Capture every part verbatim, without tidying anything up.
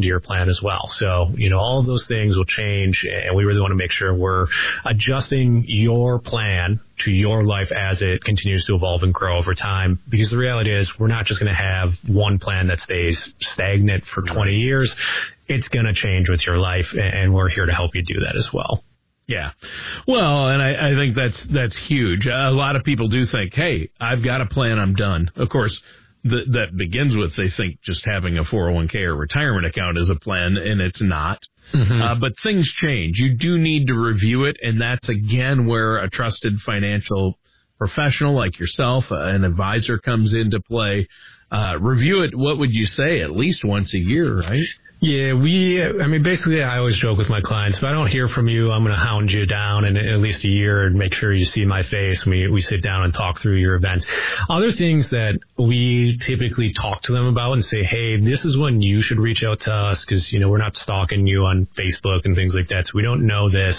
into your plan as well. So, you know, all of those things will change, and we really want to make sure we're adjusting your plan to your life as it continues to evolve and grow over time. Because the reality is we're not just going to have one plan that stays stagnant for twenty years. It's going to change with your life, and we're here to help you do that as well. Yeah. Well, and I, I think that's that's huge. A lot of people do think, hey, I've got a plan, I'm done. Of course, the, that begins with they think just having a four oh one k or retirement account is a plan, and it's not. Mm-hmm. Uh, but things change. You do need to review it, and that's, again, where a trusted financial professional like yourself, uh, an advisor, comes into play. Uh, review it, what would you say, at least once a year, right? Yeah, we, I mean, basically, I always joke with my clients, if I don't hear from you, I'm going to hound you down in at least a year and make sure you see my face. We, we sit down and talk through your events. Other things that we typically talk to them about and say, hey, this is when you should reach out to us because, you know, we're not stalking you on Facebook and things like that. So we don't know this.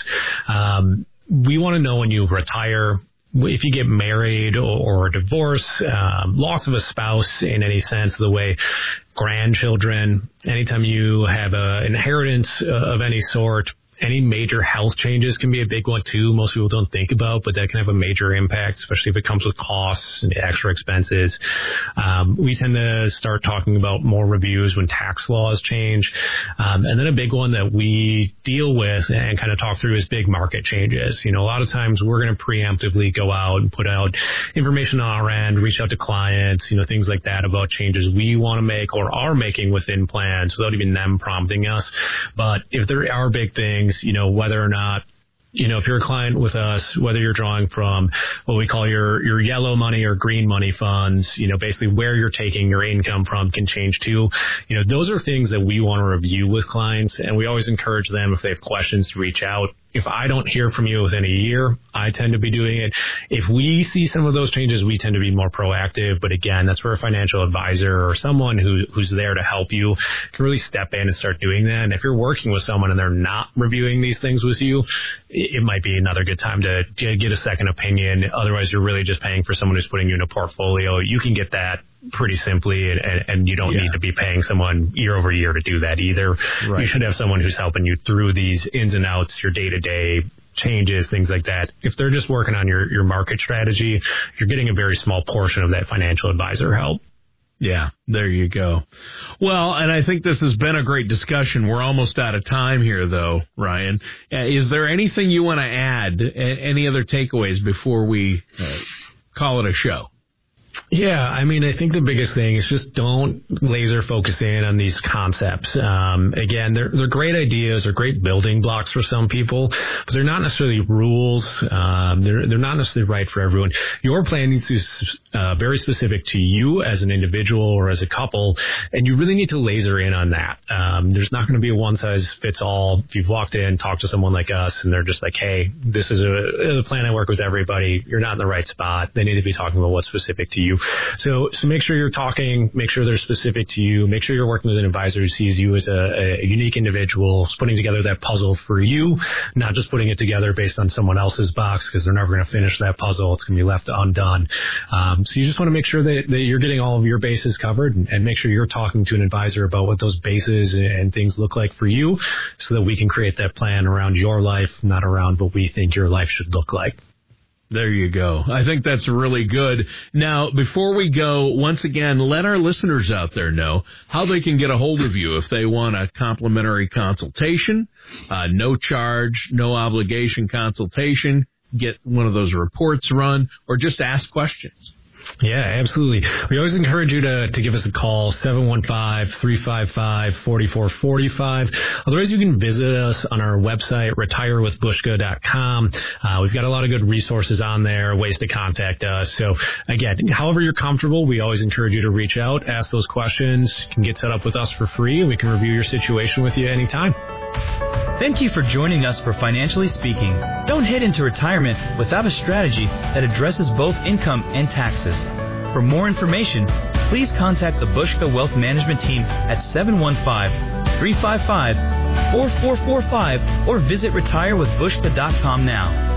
Um, we want to know when you retire, if you get married or, or a divorce, um, loss of a spouse in any sense of the way, grandchildren, anytime you have an inheritance of any sort, any major health changes can be a big one too. Most people don't think about, but that can have a major impact, especially if it comes with costs and extra expenses. Um, we tend to start talking about more reviews when tax laws change. Um, and then a big one that we deal with and kind of talk through is big market changes. You know, a lot of times we're going to preemptively go out and put out information on our end, reach out to clients, you know, things like that about changes we want to make or are making within plans without even them prompting us. But if there are big things, you know, whether or not, you know, if you're a client with us, whether you're drawing from what we call your, your yellow money or green money funds, you know, basically where you're taking your income from can change too. You know, those are things that we want to review with clients, and we always encourage them if they have questions to reach out. If I don't hear from you within a year, I tend to be doing it. If we see some of those changes, we tend to be more proactive. But again, that's where a financial advisor or someone who, who's there to help you can really step in and start doing that. And if you're working with someone and they're not reviewing these things with you, it might be another good time to get a second opinion. Otherwise, you're really just paying for someone who's putting you in a portfolio. You can get that pretty simply, and, and you don't yeah. need to be paying someone year over year to do that either. Right. You should have someone who's helping you through these ins and outs, your day-to-day changes, things like that. If they're just working on your, your market strategy, you're getting a very small portion of that financial advisor help. Yeah, there you go. Well, and I think this has been a great discussion. We're almost out of time here, though, Ryan. Uh, is there anything you want to add, any other takeaways before we uh, call it a show? Yeah, I mean, I think the biggest thing is just don't laser focus in on these concepts. Um, again, they're they're great ideas, they're great building blocks for some people, but they're not necessarily rules. Um, they're they're not necessarily right for everyone. Your plan needs to be uh, very specific to you as an individual or as a couple, and you really need to laser in on that. Um, there's not going to be a one size fits all. If you've walked in, talked to someone like us, and they're just like, "Hey, this is a, a plan I work with everybody," you're not in the right spot. They need to be talking about what's specific to you. So, so make sure you're talking, make sure they're specific to you, make sure you're working with an advisor who sees you as a, a unique individual, putting together that puzzle for you, not just putting it together based on someone else's box, because they're never going to finish that puzzle. It's going to be left undone. Um, so you just want to make sure that, that you're getting all of your bases covered, and, and make sure you're talking to an advisor about what those bases and things look like for you, so that we can create that plan around your life, not around what we think your life should look like. There you go. I think that's really good. Now, before we go, once again, let our listeners out there know how they can get a hold of you if they want a complimentary consultation, uh, no charge, no obligation consultation, get one of those reports run, or just ask questions. Yeah, absolutely. We always encourage you to, to give us a call, seven one five, three five five, four four four five. Otherwise, you can visit us on our website, retire with bushka dot com. Uh, we've got a lot of good resources on there, ways to contact us. So, again, however you're comfortable, we always encourage you to reach out, ask those questions. You can get set up with us for free, and we can review your situation with you anytime. Thank you for joining us for Financially Speaking. Don't head into retirement without a strategy that addresses both income and taxes. For more information, please contact the Bushka Wealth Management Team at seven one five, three five five, four four four five or visit retire with bushka dot com now.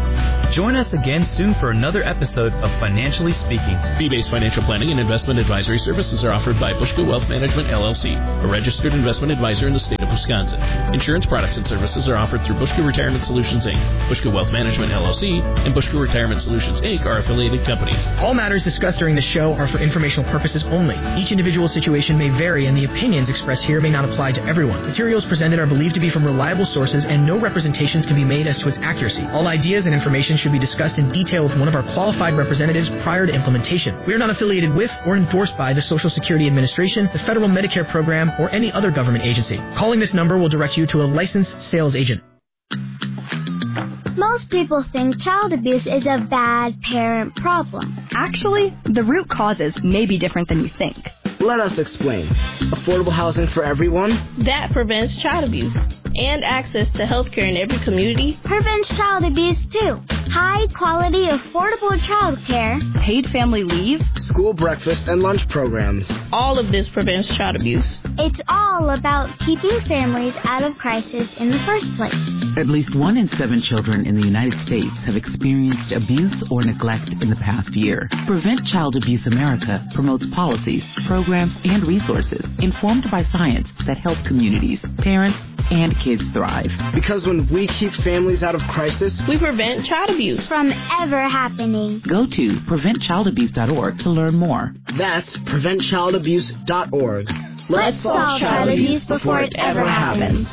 Join us again soon for another episode of Financially Speaking. Fee-based financial planning and investment advisory services are offered by Bushka Wealth Management, L L C, a registered investment advisor in the state of Wisconsin. Insurance products and services are offered through Bushka Retirement Solutions, Incorporated. Bushka Wealth Management, L L C, and Bushka Retirement Solutions, Incorporated are affiliated companies. All matters discussed during the show are for informational purposes only. Each individual situation may vary, and the opinions expressed here may not apply to everyone. Materials presented are believed to be from reliable sources, and no representations can be made as to its accuracy. All ideas and information should be discussed in detail with one of our qualified representatives prior to implementation. We are not affiliated with or endorsed by the Social Security Administration, the Federal Medicare Program, or any other government agency. Calling this number will direct you to a licensed sales agent. Most people think child abuse is a bad parent problem. Actually, the root causes may be different than you think. Let us explain. Affordable housing for everyone? That prevents child abuse. And access to health care in every community. Prevents child abuse, too. High quality, affordable child care. Paid family leave. School breakfast and lunch programs. All of this prevents child abuse. It's all about keeping families out of crisis in the first place. At least one in seven children in the United States have experienced abuse or neglect in the past year. Prevent Child Abuse America promotes policies, programs, and resources informed by science that help communities, parents, and kids thrive. Because when we keep families out of crisis, we prevent child abuse from ever happening. Go to prevent child abuse dot org to learn more. That's prevent child abuse dot org. Let's, Let's solve child abuse before it ever happens.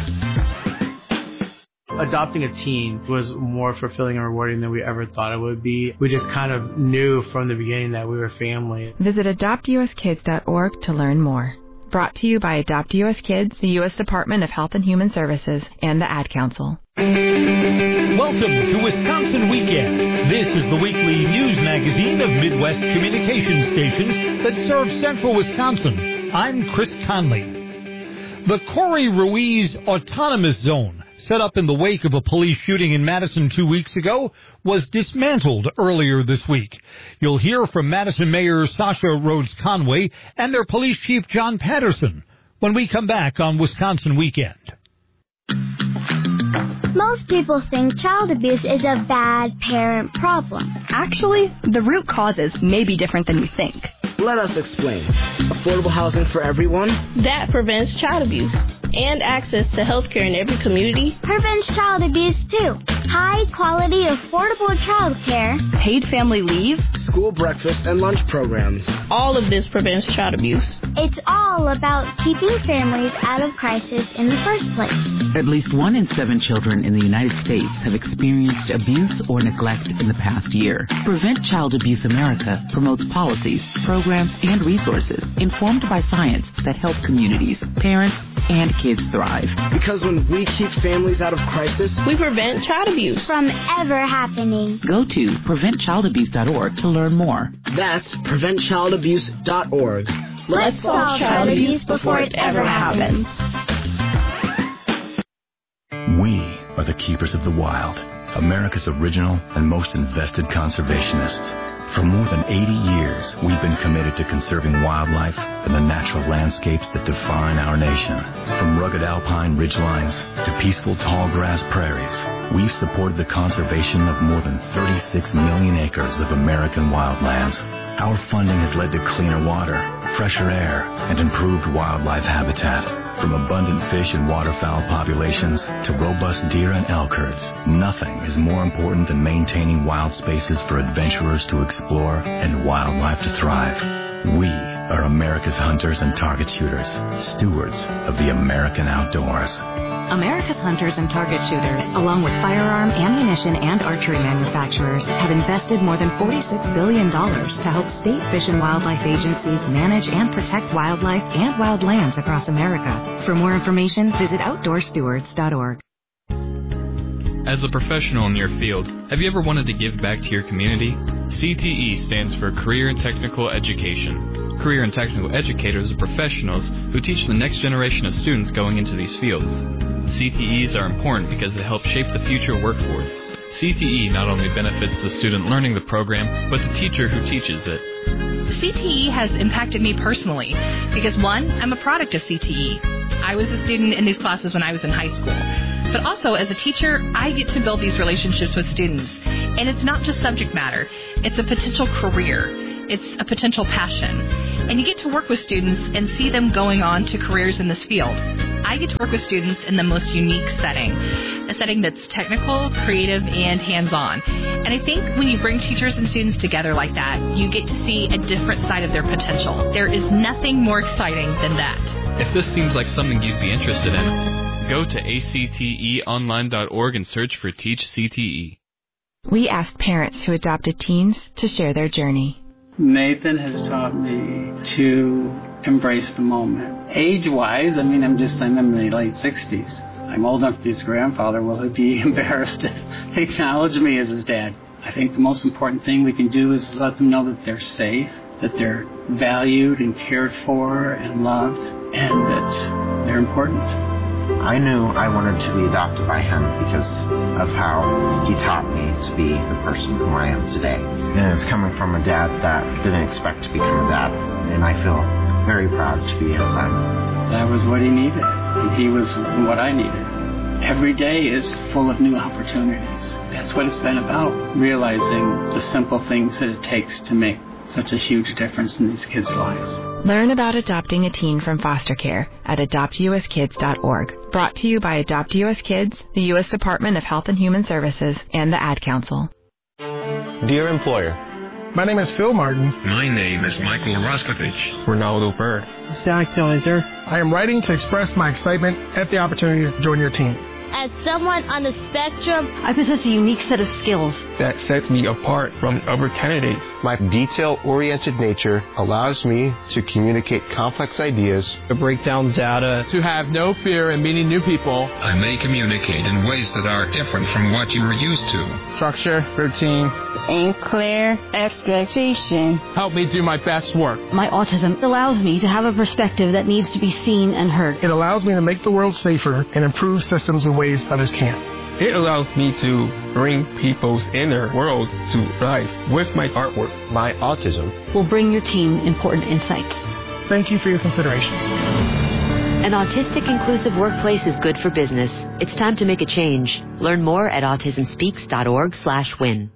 Adopting a teen was more fulfilling and rewarding than we ever thought it would be. We just kind of knew from the beginning that we were family. Visit adopt u s kids dot org to learn more. Brought to you by Adopt U S Kids, the U S Department of Health and Human Services, and the Ad Council. Welcome to Wisconsin Weekend. This is the weekly news magazine of Midwest communication stations that serve central Wisconsin. I'm Chris Conley. The Corey Ruiz Autonomous Zone, set up in the wake of a police shooting in Madison two weeks ago, was dismantled earlier this week. You'll hear from Madison Mayor Sasha Rhodes Conway and their police chief John Patterson when we come back on Wisconsin Weekend. Most people think child abuse is a bad parent problem. Actually, the root causes may be different than you think. Let us explain. Affordable housing for everyone? That prevents child abuse. And access to health care in every community. Prevents child abuse, too. High quality, affordable child care. Paid family leave. School breakfast and lunch programs. All of this prevents child abuse. It's all about keeping families out of crisis in the first place. At least one in seven children in the United States have experienced abuse or neglect in the past year. Prevent Child Abuse America promotes policies, programs, and resources informed by science that help communities, parents, and kids thrive. Because when we keep families out of crisis, we prevent child abuse from ever happening. Go to prevent child abuse dot org to learn more. That's prevent child abuse dot org. Let's, Let's solve child abuse before it ever happens. We are the keepers of the wild, America's original and most invested conservationists. For more than eighty years, we've been committed to conserving wildlife and the natural landscapes that define our nation. From rugged alpine ridgelines to peaceful tall grass prairies, we've supported the conservation of more than thirty-six million acres of American wildlands. Our funding has led to cleaner water, fresher air, and improved wildlife habitat. From abundant fish and waterfowl populations to robust deer and elk herds, nothing is more important than maintaining wild spaces for adventurers to explore and wildlife to thrive. We are America's hunters and target shooters, stewards of the American outdoors. America's hunters and target shooters, along with firearm, ammunition, and archery manufacturers, have invested more than forty-six billion dollars to help state fish and wildlife agencies manage and protect wildlife and wildlands across America. For more information, visit outdoor stewards dot org. As a professional in your field, have you ever wanted to give back to your community? C T E stands for Career and Technical Education. Career and Technical Educators are professionals who teach the next generation of students going into these fields. C T Es are important because they help shape the future workforce. C T E not only benefits the student learning the program, but the teacher who teaches it. C T E has impacted me personally because, one, I'm a product of C T E. I was a student in these classes when I was in high school. But also, as a teacher, I get to build these relationships with students. And it's not just subject matter. It's a potential career. It's a potential passion. And you get to work with students and see them going on to careers in this field. I get to work with students in the most unique setting, a setting that's technical, creative, and hands-on. And I think when you bring teachers and students together like that, you get to see a different side of their potential. There is nothing more exciting than that. If this seems like something you'd be interested in, go to A C T E online dot org and search for Teach C T E. We asked parents who adopted teens to share their journey. Nathan has taught me to embrace the moment. Age-wise, I mean, I'm just, I'm in the late sixties. I'm old enough to be his grandfather. Will he be embarrassed to acknowledge me as his dad? I think the most important thing we can do is let them know that they're safe, that they're valued and cared for and loved, and that they're important. I knew I wanted to be adopted by him because of how he taught me to be the person who I am today. And it's coming from a dad that didn't expect to become a dad. And I feel very proud to be his son. That was what he needed. He was what I needed. Every day is full of new opportunities. That's what it's been about, realizing the simple things that it takes to make such a huge difference in these kids' lives. Learn about adopting a teen from foster care at adopt U S kids dot org. Brought to you by Adopt U S Kids, the U S Department of Health and Human Services, and the Ad Council. Dear employer, my name is Phil Martin. My name is Michael Roskovich. Ronaldo Bird. Zach Donizer. I am writing to express my excitement at the opportunity to join your team. As someone on the spectrum, I possess a unique set of skills that sets me apart from other candidates. My detail-oriented nature allows me to communicate complex ideas, to break down data, to have no fear in meeting new people. I may communicate in ways that are different from what you are used to. Structure, routine, and clear expectation help me do my best work. My autism allows me to have a perspective that needs to be seen and heard. It allows me to make the world safer and improve systems in ways others can't. It allows me to bring people's inner worlds to life with my artwork. My autism will bring your team important insights. Thank you for your consideration. An autistic inclusive workplace is good for business. It's time to make a change. Learn more at autism speaks dot org slash win.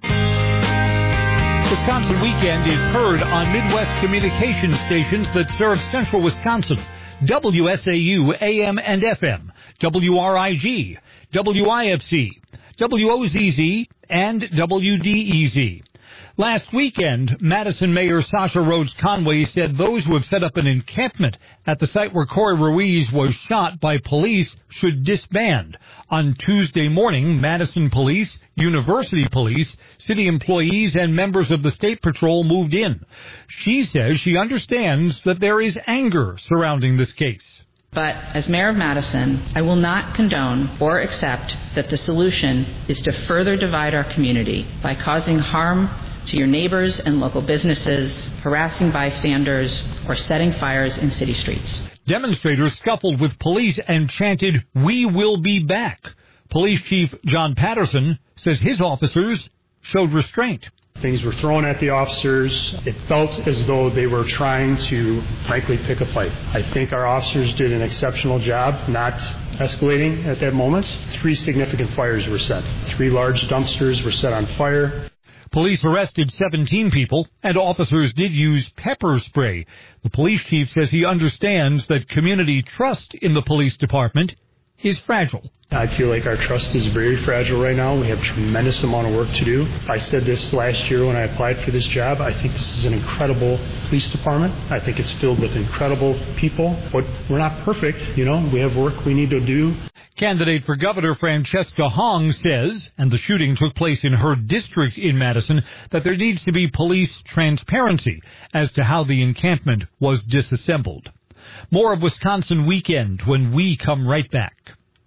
Wisconsin Weekend is heard on Midwest communication stations that serve central Wisconsin. W S A U A M and F M, W R I G, W I F C, W O Z Z, and W D E Z. Last weekend, Madison Mayor Sasha Rhodes Conway said those who have set up an encampment at the site where Corey Ruiz was shot by police should disband. On Tuesday morning, Madison Police, University Police, city employees, and members of the State Patrol moved in. She says she understands that there is anger surrounding this case. But as mayor of Madison, I will not condone or accept that the solution is to further divide our community by causing harm to your neighbors and local businesses, harassing bystanders, or setting fires in city streets. Demonstrators scuffled with police and chanted, "We will be back." Police Chief John Patterson says his officers showed restraint. Things were thrown at the officers. It felt as though they were trying to, frankly, pick a fight. I think our officers did an exceptional job not escalating at that moment. Three significant fires were set. Three large dumpsters were set on fire. Police arrested seventeen people, and officers did use pepper spray. The police chief says he understands that community trust in the police department is fragile. I feel like our trust is very fragile right now. We have a tremendous amount of work to do. I said this last year when I applied for this job. I think this is an incredible police department. I think it's filled with incredible people, but we're not perfect. You know, we have work we need to do. Candidate for governor Francesca Hong says, and the shooting took place in her district in Madison, that there needs to be police transparency as to how the encampment was disassembled. More of Wisconsin Weekend when we come right back.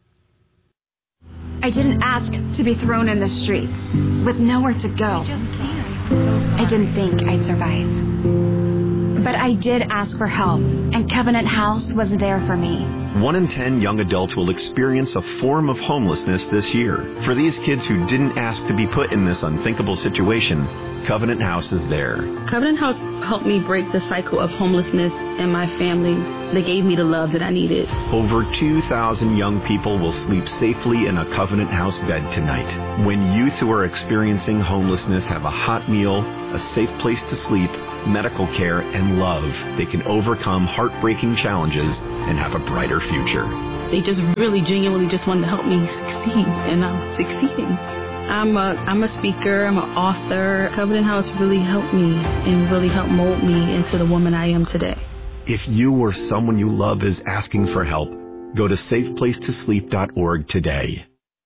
I didn't ask to be thrown in the streets with nowhere to go. I didn't think I'd survive. But I did ask for help, and Covenant House was there for me. One in ten young adults will experience a form of homelessness this year. For these kids who didn't ask to be put in this unthinkable situation, Covenant House is there. Covenant House helped me break the cycle of homelessness in my family. They gave me the love that I needed. Over two thousand young people will sleep safely in a Covenant House bed tonight. When youth who are experiencing homelessness have a hot meal, a safe place to sleep, medical care, and love, they can overcome heartbreaking challenges and have a brighter future. They just really genuinely just wanted to help me succeed, and I'm succeeding. I'm a, I'm a speaker, I'm an author. Covenant House really helped me and really helped mold me into the woman I am today. If you or someone you love is asking for help, go to safe place to sleep dot org today.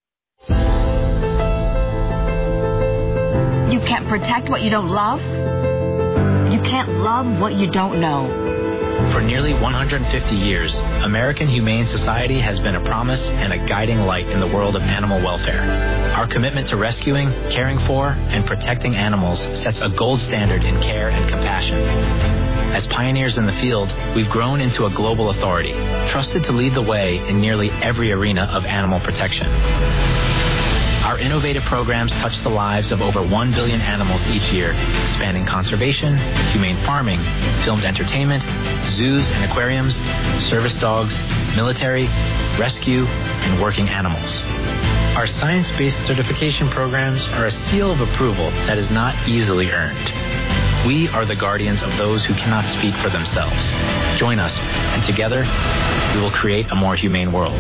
You can't protect what you don't love. You can't love what you don't know. For nearly one hundred fifty years, American Humane Society has been a promise and a guiding light in the world of animal welfare. Our commitment to rescuing, caring for, and protecting animals sets a gold standard in care and compassion. As pioneers in the field, we've grown into a global authority, trusted to lead the way in nearly every arena of animal protection. Our innovative programs touch the lives of over one billion animals each year, spanning conservation, humane farming, filmed entertainment, zoos and aquariums, service dogs, military, rescue, and working animals. Our science-based certification programs are a seal of approval that is not easily earned. We are the guardians of those who cannot speak for themselves. Join us, and together, we will create a more humane world.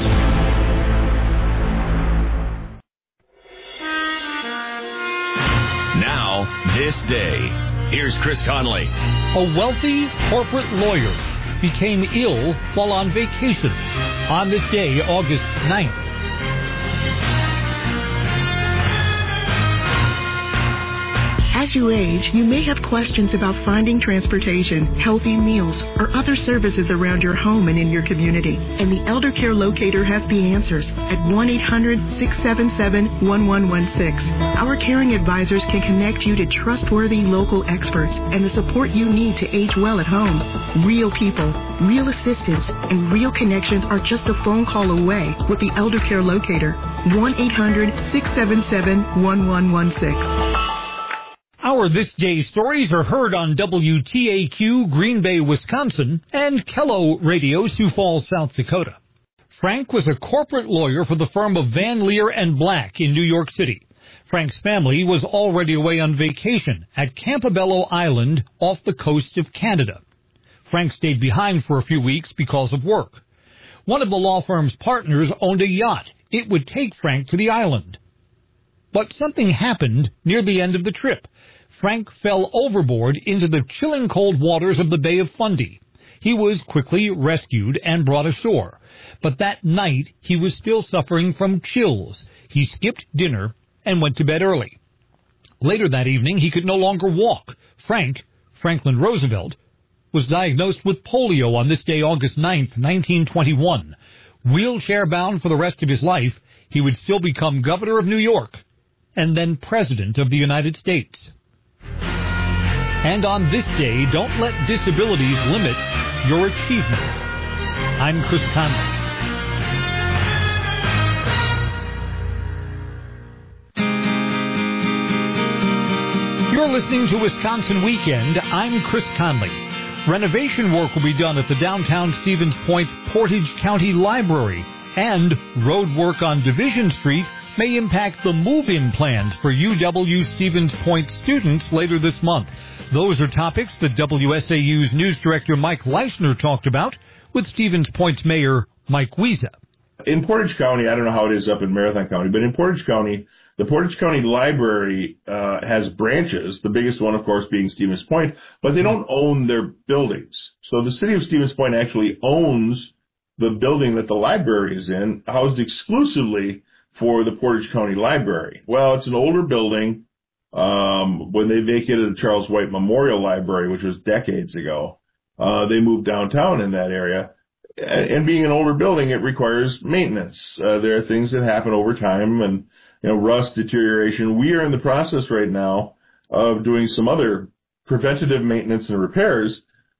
Now, this day. Here's Chris Conley. A wealthy corporate lawyer became ill while on vacation on this day, August ninth. As you age, you may have questions about finding transportation, healthy meals, or other services around your home and in your community. And the Elder Care Locator has the answers at one eight hundred, six seven seven, one one one six. Our caring advisors can connect you to trustworthy local experts and the support you need to age well at home. Real people, real assistance, and real connections are just a phone call away with the Elder Care Locator. one eight hundred, six seven seven, one one one six. Our This Day stories are heard on W T A Q Green Bay, Wisconsin, and Kello Radio, Sioux Falls, South Dakota. Frank was a corporate lawyer for the firm of Van Leer and Black in New York City. Frank's family was already away on vacation at Campobello Island off the coast of Canada. Frank stayed behind for a few weeks because of work. One of the law firm's partners owned a yacht. It would take Frank to the island. But something happened near the end of the trip. Frank fell overboard into the chilling cold waters of the Bay of Fundy. He was quickly rescued and brought ashore. But that night, he was still suffering from chills. He skipped dinner and went to bed early. Later that evening, he could no longer walk. Frank, Franklin Roosevelt, was diagnosed with polio on this day, August ninth, nineteen twenty-one. Wheelchair-bound for the rest of his life, he would still become governor of New York and then President of the United States. And on this day, don't let disabilities limit your achievements. I'm Chris Conley. You're listening to Wisconsin Weekend. I'm Chris Conley. Renovation work will be done at the downtown Stevens Point Portage County Library, and road work on Division Street may impact the move-in plans for U W Stevens Point students later this month. Those are topics that W S A U's news director Mike Leisner talked about with Stevens Point's mayor Mike Wiesa. In Portage County, I don't know how it is up in Marathon County, but in Portage County, the Portage County Library uh, has branches, the biggest one, of course, being Stevens Point, but they don't own their buildings. So the city of Stevens Point actually owns the building that the library is in, housed exclusively for the Portage County Library. Well, it's an older building. Um, when they vacated the Charles White Memorial Library, which was decades ago, uh, they moved downtown in that area. And, and being an older building, it requires maintenance. Uh, there are things that happen over time and, you know, rust, deterioration. We are in the process right now of doing some other preventative maintenance and repairs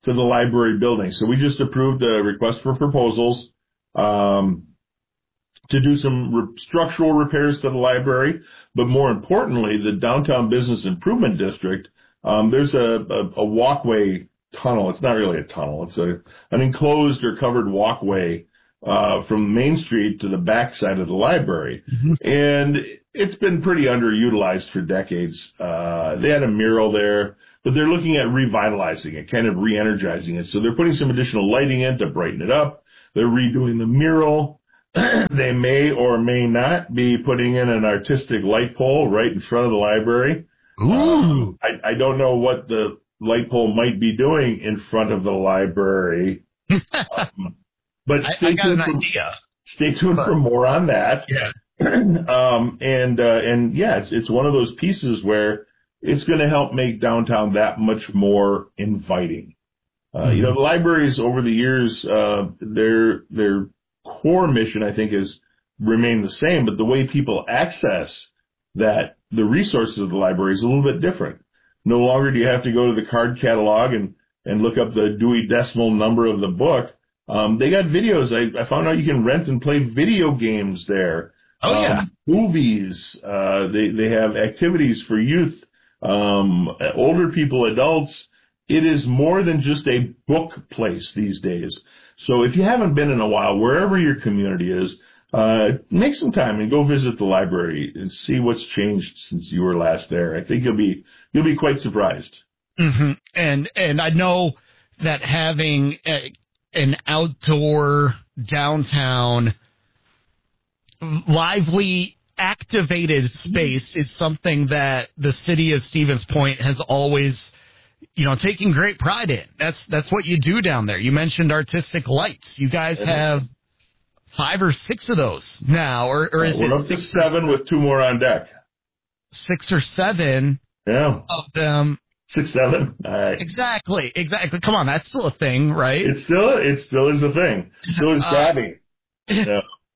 to the library building. So we just approved a request for proposals um, to do some re- structural repairs to the library. But more importantly, the Downtown Business Improvement District, um, there's a, a, a walkway tunnel. It's not really a tunnel. It's a an enclosed or covered walkway uh, from Main Street to the back side of the library. Mm-hmm. And it's been pretty underutilized for decades. Uh, they had a mural there, but they're looking at revitalizing it, kind of re-energizing it. So they're putting some additional lighting in to brighten it up. They're redoing the mural. They may or may not be putting in an artistic light pole right in front of the library. Ooh. Uh, I, I don't know what the light pole might be doing in front of the library. um, but I, I got an for, idea. Stay tuned but, for more on that. Yeah. um, and, uh, and yeah, it's, it's one of those pieces where it's going to help make downtown that much more inviting. Uh, mm-hmm. You know, the libraries over the years, uh, their, their core mission, I think, has remained the same, but the way people access that, the resources of the library is a little bit different. No longer do you have to go to the card catalog and, and look up the Dewey Decimal number of the book. Um, they got videos. I, I found out you can rent and play video games there. Oh, yeah. Um, movies. Uh, they, they have activities for youth, um, older people, adults. It is more than just a book place these days. So if you haven't been in a while, wherever your community is, uh, make some time and go visit the library and see what's changed since you were last there. I think you'll be, you'll be quite surprised. Mm-hmm. And, and I know that having a, an outdoor downtown lively activated space is something that the city of Stevens Point has always, you know, taking great pride in. That's, that's what you do down there. You mentioned artistic lights. You guys have five or six of those now, or, or is uh, we're it up to seven with two more on deck? Six or seven yeah. of them. Six, seven. All right. Exactly. Exactly. Come on. That's still a thing, right? It still, it still is a thing. It still is grabbing. Uh, yeah.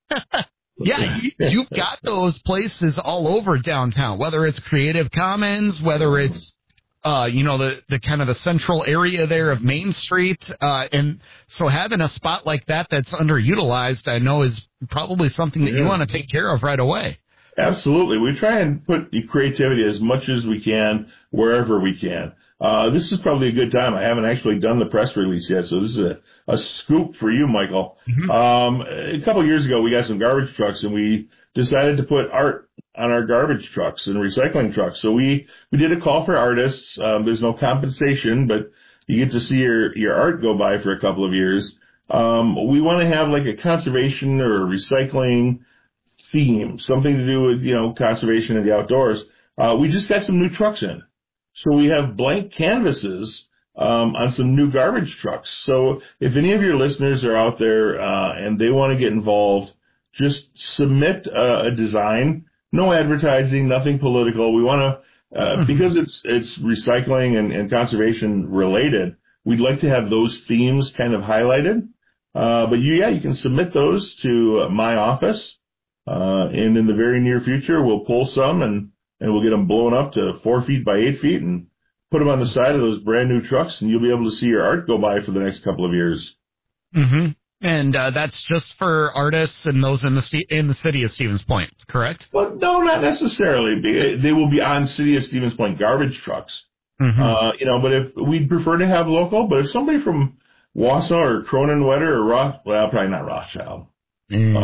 Yeah, you, you've got those places all over downtown, whether it's Creative Commons, whether it's, uh, you know, the, the kind of the central area there of Main Street. Uh, and so having a spot like that that's underutilized, I know is probably something that yeah. you want to take care of right away. Absolutely. We try and put creativity as much as we can wherever we can. Uh, this is probably a good time. I haven't actually done the press release yet, so this is a, a scoop for you, Michael. Mm-hmm. Um, a couple of years ago, we got some garbage trucks, and we decided to put art on our garbage trucks and recycling trucks. So we, we did a call for artists. Um, there's no compensation, but you get to see your, your art go by for a couple of years. Um, we want to have like a conservation or a recycling theme, something to do with, you know, conservation of the outdoors. Uh, we just got some new trucks in. So we have blank canvases um, on some new garbage trucks. So if any of your listeners are out there uh, and they want to get involved, just submit uh, a design. No advertising, nothing political. We want to, uh, mm-hmm. because it's it's recycling and, and conservation related, we'd like to have those themes kind of highlighted. Uh, but you, yeah, you can submit those to my office. Uh, and in the very near future, we'll pull some and And we'll get them blown up to four feet by eight feet and put them on the side of those brand new trucks, and you'll be able to see your art go by for the next couple of years. Mm-hmm. And uh, that's just for artists and those in the in the city of Stevens Point, correct? Well, no, not necessarily. They will be on city of Stevens Point garbage trucks. Mm-hmm. Uh, you know, but if we'd prefer to have local, but if somebody from Wausau or Croninwetter or Roth, well, probably not Rothschild. Mm.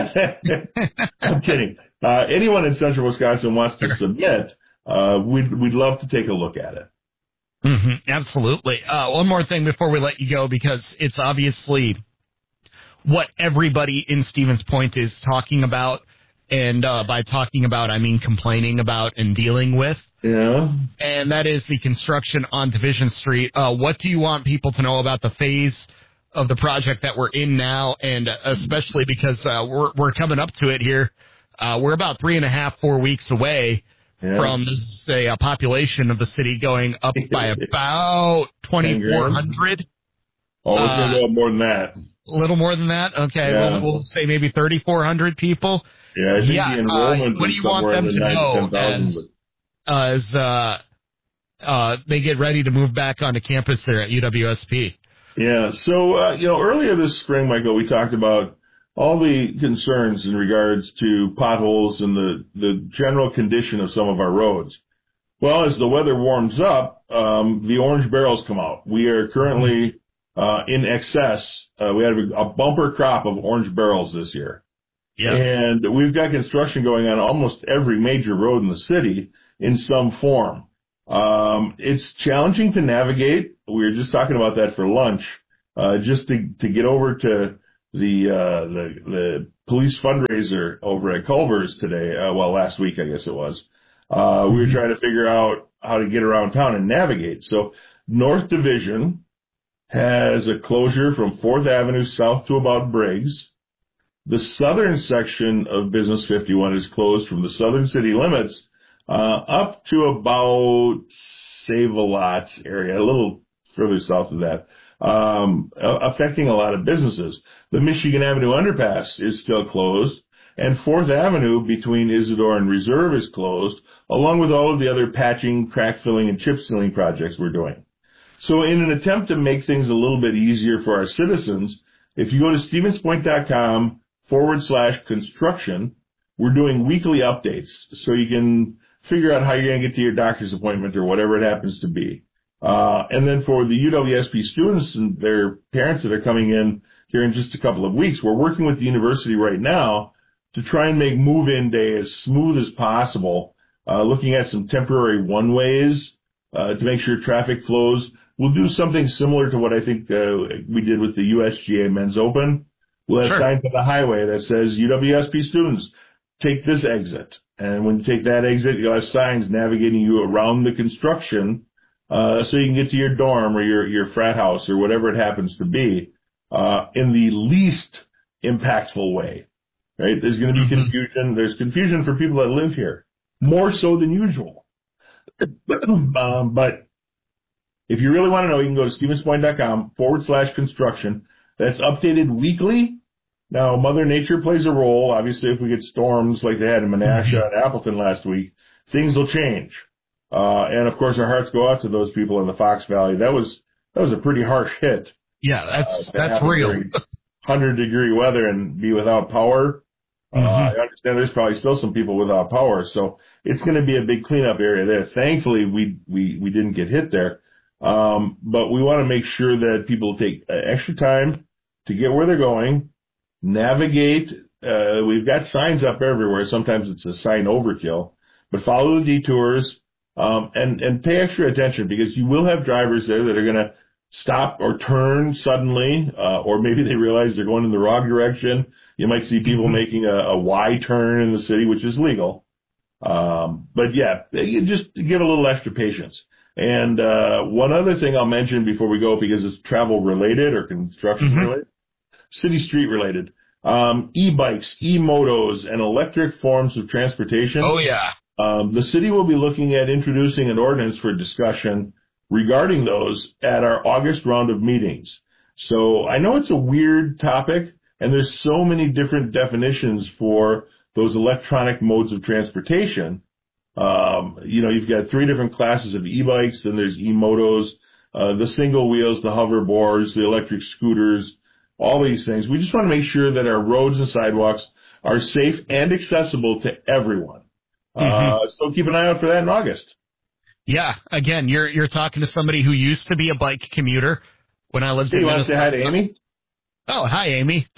Uh, I'm kidding. Uh, anyone in central Wisconsin wants to submit, uh, we'd, we'd love to take a look at it. Mm-hmm, absolutely. Uh, one more thing before we let you go, because it's obviously what everybody in Stevens Point is talking about. And, uh, by talking about, I mean complaining about and dealing with. Yeah. And that is the construction on Division Street. Uh, what do you want people to know about the phase of the project that we're in now? And especially because, uh, we're, we're coming up to it here. Uh, we're about three and a half, four weeks away yeah. from, say, a population of the city going up by about twenty-four hundred. Oh, it's going to go up more than that. A little more than that? Okay, yeah. we'll, we'll say maybe thirty-four hundred people. Yeah, I think yeah, the enrollment uh, what do you want them to know as, but... as uh, uh, they get ready to move back onto campus there at U W S P. Yeah. So, uh, you know, earlier this spring, Michael, we talked about all the concerns in regards to potholes and the, the general condition of some of our roads. Well, as the weather warms up, um, the orange barrels come out. We are currently uh, in excess. Uh, we had a bumper crop of orange barrels this year. Yeah. And we've got construction going on almost every major road in the city in some form. Um, it's challenging to navigate. We were just talking about that for lunch, uh, just to, to get over to the, uh, the, the police fundraiser over at Culver's today. Uh, well, last week, I guess it was. Uh, we were trying to figure out how to get around town and navigate. So North Division has a closure from fourth Avenue south to about Briggs. The southern section of Business fifty-one is closed from the southern city limits uh, up to about Save-A-Lot area, a little further south of that, um, affecting a lot of businesses. The Michigan Avenue underpass is still closed, and fourth Avenue between Isidore and Reserve is closed, along with all of the other patching, crack filling, and chip sealing projects we're doing. So in an attempt to make things a little bit easier for our citizens, if you go to stevenspoint.com forward slash construction, we're doing weekly updates so you can figure out how you're going to get to your doctor's appointment or whatever it happens to be. Uh, and then for the U W S P students and their parents that are coming in here in just a couple of weeks, we're working with the university right now to try and make move-in day as smooth as possible, uh, looking at some temporary one-ways uh, to make sure traffic flows. We'll do something similar to what I think uh, we did with the U S G A Men's Open. We'll have sure. signs on the highway that says U W S P students, take this exit. And when you take that exit, you'll have signs navigating you around the construction uh, so you can get to your dorm or your, your frat house or whatever it happens to be uh, in the least impactful way. Right? There's going to be confusion. There's confusion for people that live here, more so than usual. um, but if you really want to know, you can go to stevenspoint.com forward slash construction. That's updated weekly. Now, Mother Nature plays a role. Obviously, if we get storms like they had in Menasha and Appleton last week, things will change. Uh, and of course, our hearts go out to those people in the Fox Valley. That was, that was a pretty harsh hit. Yeah, that's, uh, that's real. one hundred degree weather and be without power. Uh, mm-hmm. I understand there's probably still some people without power. So it's going to be a big cleanup area there. Thankfully, we, we, we didn't get hit there. Um, but we want to make sure that people take uh, extra time to get where they're going, navigate. Uh, we've got signs up everywhere. Sometimes it's a sign overkill, but follow the detours, um, and, and pay extra attention because you will have drivers there that are going to stop or turn suddenly, uh, or maybe they realize they're going in the wrong direction. You might see people mm-hmm. making a, a Y turn in the city, which is legal. Um, but yeah, you just give a little extra patience. And, uh, one other thing I'll mention before we go, because it's travel related or construction mm-hmm. related, city street related, um, e-bikes, e-motos, and electric forms of transportation. Oh, yeah. Um, the city will be looking at introducing an ordinance for discussion regarding those at our August round of meetings. So I know it's a weird topic, and there's so many different definitions for those electronic modes of transportation. Um, you know, you've got three different classes of e-bikes, then there's e-motos, uh, the single wheels, the hoverboards, the electric scooters, all these things. We just want to make sure that our roads and sidewalks are safe and accessible to everyone. Mm-hmm. Uh, so keep an eye out for that in August. Yeah, again, you're you're talking to somebody who used to be a bike commuter when I lived hey, in you Minnesota. You want to say hi to Amy? Oh, hi, Amy.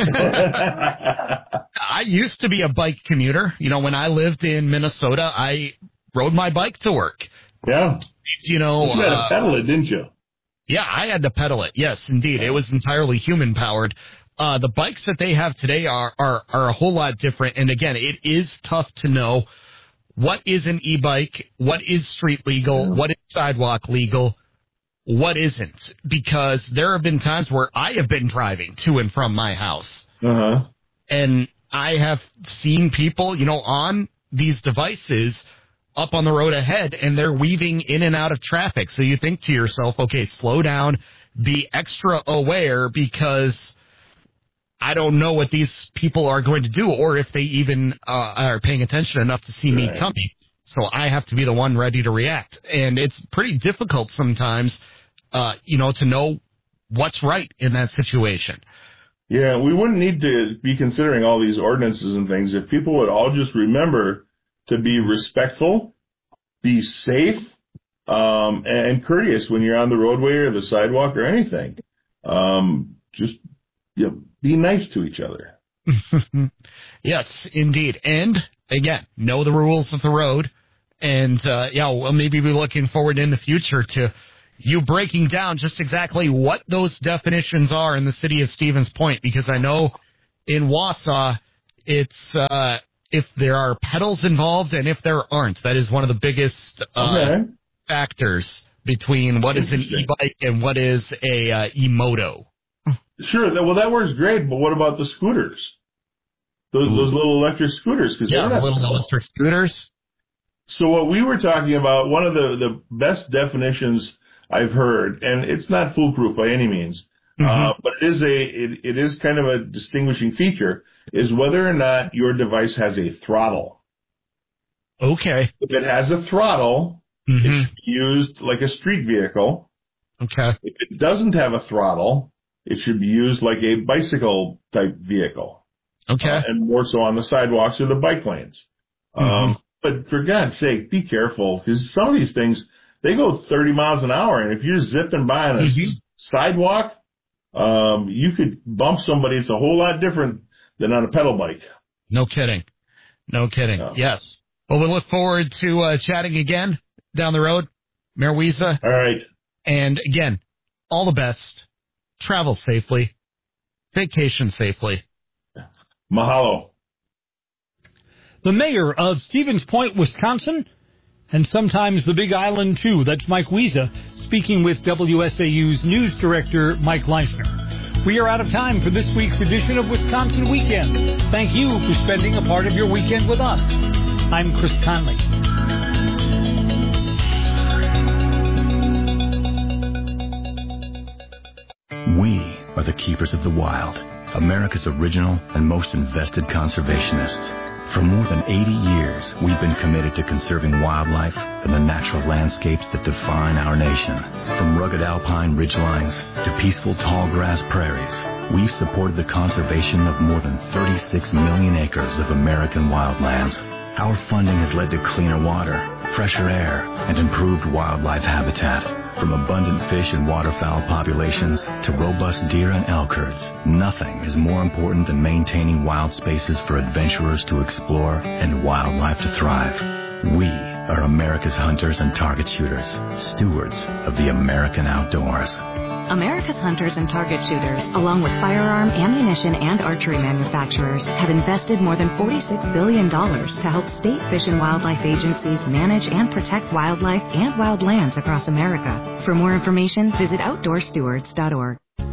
I used to be a bike commuter. You know, when I lived in Minnesota, I rode my bike to work. Yeah. You know. You had to uh, pedal it, didn't you? Yeah, I had to pedal it. Yes, indeed. It was entirely human powered. Uh, the bikes that they have today are, are, are a whole lot different. And again, it is tough to know what is an e-bike, what is street legal, yeah. what is sidewalk legal, what isn't, because there have been times where I have been driving to and from my house. Uh-huh. And I have seen people, you know, on these devices up on the road ahead, and they're weaving in and out of traffic. So you think to yourself, okay, slow down, be extra aware, because I don't know what these people are going to do, or if they even uh, are paying attention enough to see right. me coming. So I have to be the one ready to react. And it's pretty difficult sometimes, uh, you know, to know what's right in that situation. Yeah, we wouldn't need to be considering all these ordinances and things if people would all just remember to be respectful, be safe, um, and courteous when you're on the roadway or the sidewalk or anything. Um, just you know, be nice to each other. Yes, indeed. And, again, know the rules of the road. And, uh, yeah, we'll maybe be looking forward in the future to you breaking down just exactly what those definitions are in the city of Stevens Point, because I know in Wausau, it's uh, if there are pedals involved and if there aren't. That is one of the biggest uh, okay. factors between what is an e-bike and what is a uh, e-moto. Sure. Well, that works great, but what about the scooters? Those, those little electric scooters? Cause yeah, the little electric scooters. So what we were talking about, one of the, the best definitions I've heard, and it's not foolproof by any means, mm-hmm. uh, but it is a it, it is kind of a distinguishing feature, is whether or not your device has a throttle. Okay. If it has a throttle, mm-hmm. it should be used like a street vehicle. Okay. If it doesn't have a throttle, it should be used like a bicycle type vehicle. Okay. Uh, and more so on the sidewalks or the bike lanes. Mm-hmm. Um, but for God's sake, be careful, because some of these things, they go thirty miles an hour, and if you're zipping by on a mm-hmm. sidewalk, um, you could bump somebody. It's a whole lot different than on a pedal bike. No kidding. No kidding. No. Yes. Well, we look forward to uh, chatting again down the road, Mayor Wiese. All right. And again, all the best. Travel safely. Vacation safely. Mahalo. The mayor of Stevens Point, Wisconsin, and sometimes the Big Island, too. That's Mike Wiese speaking with W S A U's news director, Mike Leisner. We are out of time for this week's edition of Wisconsin Weekend. Thank you for spending a part of your weekend with us. I'm Chris Conley. We are the keepers of the wild, America's original and most invested conservationists. For more than eighty years, we've been committed to conserving wildlife and the natural landscapes that define our nation. From rugged alpine ridgelines to peaceful tall grass prairies, we've supported the conservation of more than thirty-six million acres of American wildlands. Our funding has led to cleaner water, fresher air, and improved wildlife habitat. From abundant fish and waterfowl populations to robust deer and elk herds, nothing is more important than maintaining wild spaces for adventurers to explore and wildlife to thrive. We are America's hunters and target shooters, stewards of the American outdoors. America's hunters and target shooters, along with firearm, ammunition, and archery manufacturers, have invested more than forty-six billion dollars to help state fish and wildlife agencies manage and protect wildlife and wildlands across America. For more information, visit outdoor stewards dot org.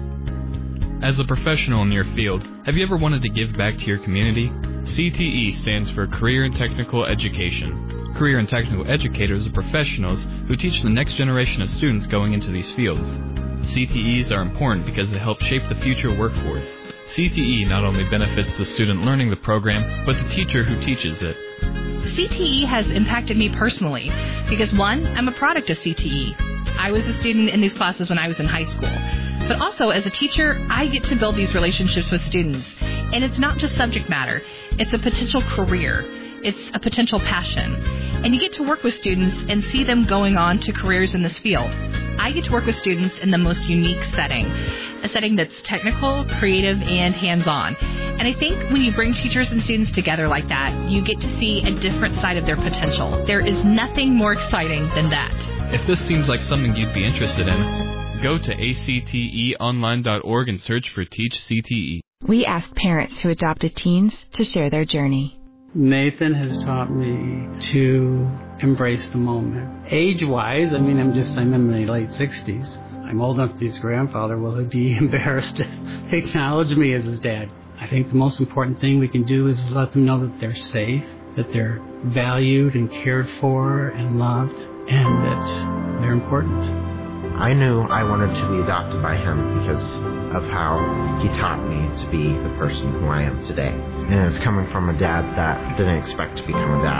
As a professional in your field, have you ever wanted to give back to your community? C T E stands for Career and Technical Education. Career and Technical Educators are professionals who teach the next generation of students going into these fields. C T Es are important because they help shape the future workforce. C T E not only benefits the student learning the program, but the teacher who teaches it. C T E has impacted me personally because, one, I'm a product of C T E. I was a student in these classes when I was in high school. But also, as a teacher, I get to build these relationships with students. And it's not just subject matter. It's a potential career. It's a potential passion. And you get to work with students and see them going on to careers in this field. I get to work with students in the most unique setting, a setting that's technical, creative, and hands-on. And I think when you bring teachers and students together like that, you get to see a different side of their potential. There is nothing more exciting than that. If this seems like something you'd be interested in, go to A C T E online dot org and search for Teach C T E. We asked parents who adopted teens to share their journey. Nathan has taught me to embrace the moment. Age-wise, I mean, I'm just, I'm in my late sixties. I'm old enough to be his grandfather. Will he be embarrassed to acknowledge me as his dad? I think the most important thing we can do is let them know that they're safe, that they're valued and cared for and loved, and that they're important. I knew I wanted to be adopted by him because of how he taught me to be the person who I am today. And it's coming from a dad that didn't expect to become a dad.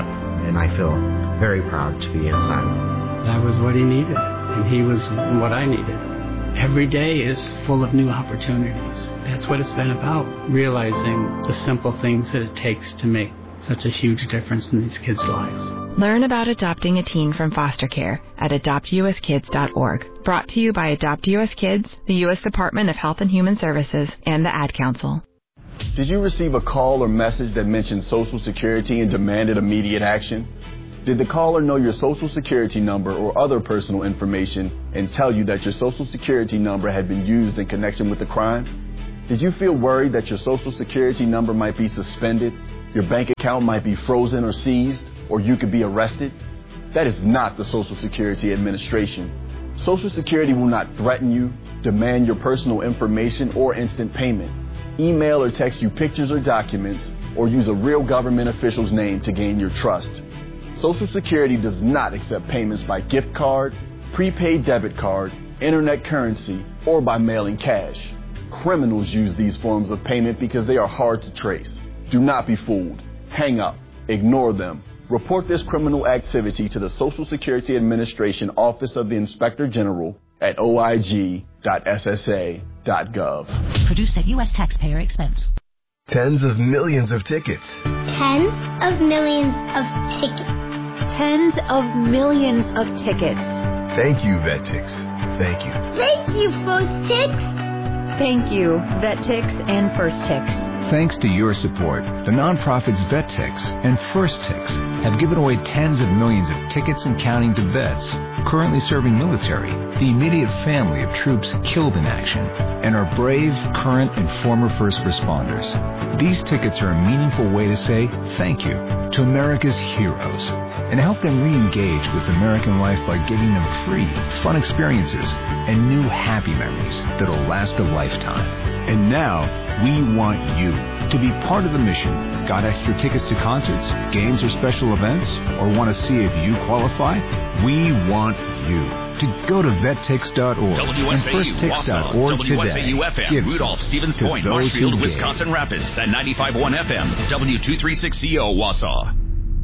and I feel very proud to be his son. That was what he needed, and he was what I needed. Every day is full of new opportunities. That's what it's been about, realizing the simple things that it takes to make such a huge difference in these kids' lives. Learn about adopting a teen from foster care at adopt u s kids dot org. Brought to you by Adopt U S Kids, the U S Department of Health and Human Services, and the Ad Council. Did you receive a call or message that mentioned Social Security and demanded immediate action? Did the caller know your Social Security number or other personal information and tell you that your Social Security number had been used in connection with the crime? Did you feel worried that your Social Security number might be suspended, your bank account might be frozen or seized, or you could be arrested? That is not the Social Security Administration. Social Security will not threaten you, demand your personal information, or instant payment, email or text you pictures or documents, or use a real government official's name to gain your trust. Social Security does not accept payments by gift card, prepaid debit card, internet currency, or by mailing cash. Criminals use these forms of payment because they are hard to trace. Do not be fooled. Hang up. Ignore them. Report this criminal activity to the Social Security Administration Office of the Inspector General at o i g dot s s a dot gov. Produced at U S taxpayer expense. Tens of millions of tickets. Tens of millions of tickets. Tens of millions of tickets. Thank you, VetTix. Thank you. Thank you, First Tix. Thank you, VetTix and First Tix. Thanks to your support, the nonprofits VetTix and First Tix have given away tens of millions of tickets and counting to vets currently serving military, the immediate family of troops killed in action, and our brave, current, and former first responders. These tickets are a meaningful way to say thank you to America's heroes and help them re-engage with American life by giving them free, fun experiences and new happy memories that'll last a lifetime. And now, we want you to be part of the mission. Got extra tickets to concerts, games, or special events? Or want to see if you qualify? We want you to go to vet tix dot org and first tix dot org today. W S A U F M, Give Rudolph, Stevens Point, Marshfield, Wisconsin Rapids, at ninety-five point one F M, W two thirty-six C O, Wausau.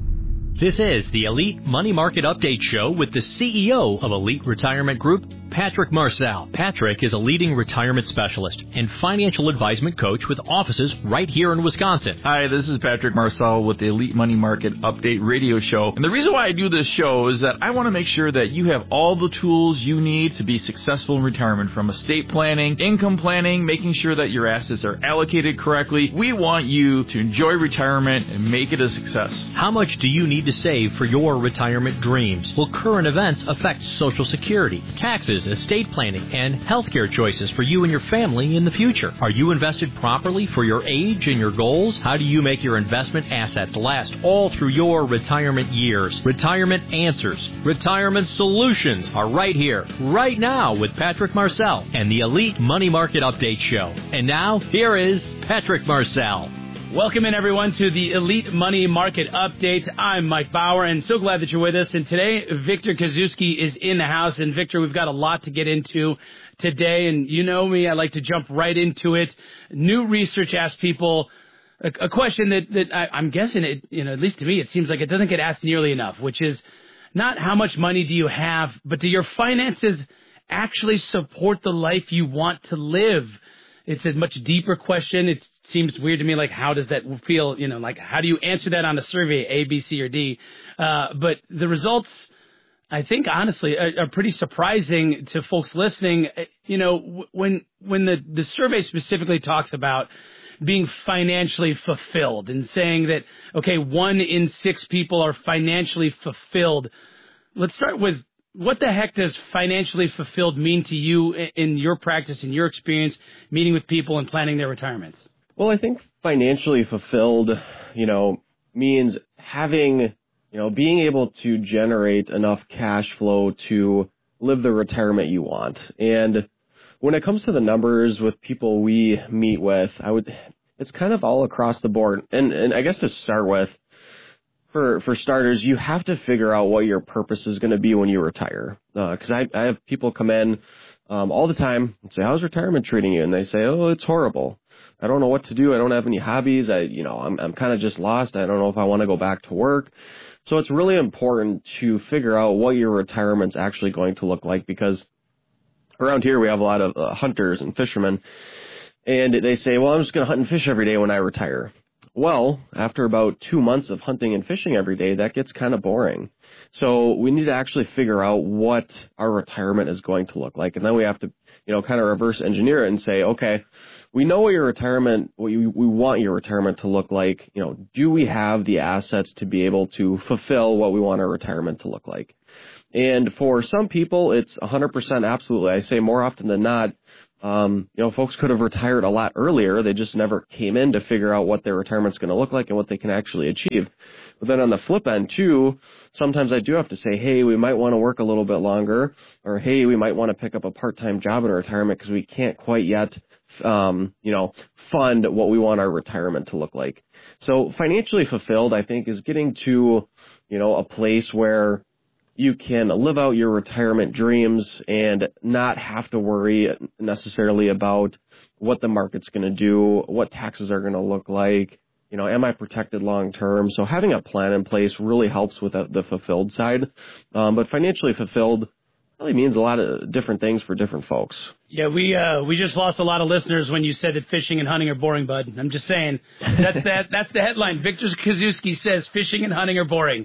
This is the Elite Money Market Update Show with the C E O of Elite Retirement Group, Patrick Marcel. Patrick is a leading retirement specialist and financial advisement coach with offices right here in Wisconsin. Hi, this is Patrick Marcel with the Elite Money Market Update Radio Show. And the reason why I do this show is that I want to make sure that you have all the tools you need to be successful in retirement, from estate planning, income planning, making sure that your assets are allocated correctly. We want you to enjoy retirement and make it a success. How much do you need to save for your retirement dreams? Will current events affect Social Security, taxes, estate planning, and healthcare choices for you and your family in the future? Are you invested properly for your age and your goals? How do you make your investment assets last all through your retirement years? Retirement answers, retirement solutions are right here, right now with Patrick Marcel and the Elite Money Market Update Show. And now, here is Patrick Marcel. Welcome in, everyone, to the Elite Money Market Update. I'm Mike Bauer, and so glad that you're with us. And today, Victor Kazuski is in the house. And, Victor, we've got a lot to get into today. And you know me, I like to jump right into it. New research asks people a, a question that, that I, I'm guessing, it, you know, at least to me, it seems like it doesn't get asked nearly enough, which is not how much money do you have, but do your finances actually support the life you want to live? It's a much deeper question. It seems weird to me, like, how does that feel, you know, like, how do you answer that on a survey, A, B, C, or D? Uh, but the results, I think, honestly, are, are pretty surprising to folks listening. You know, when when the, the survey specifically talks about being financially fulfilled and saying that, okay, one in six people are financially fulfilled, let's start with, what the heck does financially fulfilled mean to you in your practice, in your experience, meeting with people and planning their retirements? Well, I think financially fulfilled, you know, means having, you know, being able to generate enough cash flow to live the retirement you want. And when it comes to the numbers with people we meet with, I would, it's kind of all across the board. And and I guess to start with, For for starters, you have to figure out what your purpose is going to be when you retire. Because uh, I, I have people come in um, all the time and say, how's retirement treating you? And they say, oh, it's horrible. I don't know what to do. I don't have any hobbies. I, you know, I'm, I'm kind of just lost. I don't know if I want to go back to work. So it's really important to figure out what your retirement's actually going to look like, because around here we have a lot of uh, hunters and fishermen, and they say, well, I'm just going to hunt and fish every day when I retire. Well, after about two months of hunting and fishing every day, that gets kind of boring. So we need to actually figure out what our retirement is going to look like. And then we have to, you know, kind of reverse engineer it and say, okay, we know what your retirement, what you, we want your retirement to look like. You know, do we have the assets to be able to fulfill what we want our retirement to look like? And for some people, it's one hundred percent absolutely. I say more often than not, um, you know, folks could have retired a lot earlier. They just never came in to figure out what their retirement's going to look like and what they can actually achieve. But then on the flip end, too, sometimes I do have to say, hey, we might want to work a little bit longer, or hey, we might want to pick up a part-time job in retirement because we can't quite yet, um, you know, fund what we want our retirement to look like. So financially fulfilled, I think, is getting to, you know, a place where you can live out your retirement dreams and not have to worry necessarily about what the market's going to do, what taxes are going to look like. You know, am I protected long term? So having a plan in place really helps with the, the fulfilled side. Um, but financially fulfilled really means a lot of different things for different folks. Yeah, we uh, we just lost a lot of listeners when you said that fishing and hunting are boring, bud. I'm just saying. That's that. That's the headline. Victor Kazuski says fishing and hunting are boring.